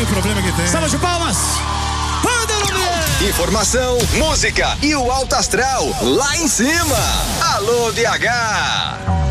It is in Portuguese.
o problema que tem. Salva de palmas. Informação, música e o alto astral lá em cima. Alô, BH.